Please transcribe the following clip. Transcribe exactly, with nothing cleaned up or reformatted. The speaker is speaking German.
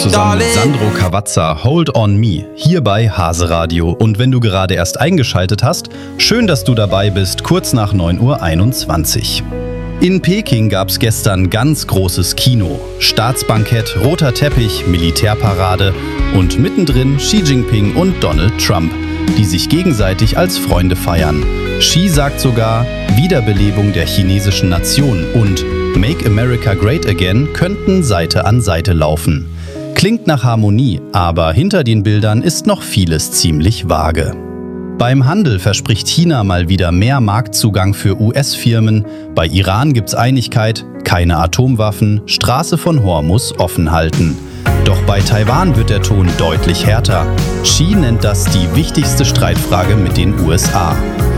zusammen mit Sandro Cavazza Hold on Me hier bei Hase Radio. Und wenn du gerade erst eingeschaltet hast, schön, dass du dabei bist, kurz nach neun Uhr einundzwanzig. In Peking gab's gestern ganz großes Kino. Staatsbankett, roter Teppich, Militärparade und mittendrin Xi Jinping und Donald Trump, die sich gegenseitig als Freunde feiern. Xi sagt sogar, Wiederbelebung der chinesischen Nation und Make America Great Again könnten Seite an Seite laufen. Klingt nach Harmonie, aber hinter den Bildern ist noch vieles ziemlich vage. Beim Handel verspricht China mal wieder mehr Marktzugang für U S-Firmen. Bei Iran gibt's Einigkeit, keine Atomwaffen, Straße von Hormus offen halten. Doch bei Taiwan wird der Ton deutlich härter. Xi nennt das die wichtigste Streitfrage mit den U S A.